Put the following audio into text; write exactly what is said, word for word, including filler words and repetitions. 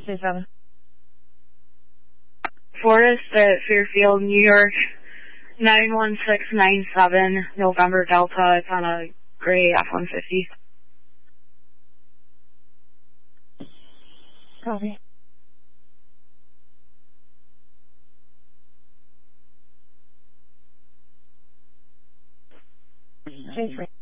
two seven. Forest at Fairfield, New York, nine one six nine seven, November Delta. It's on a gray F one fifty. Copy. Chase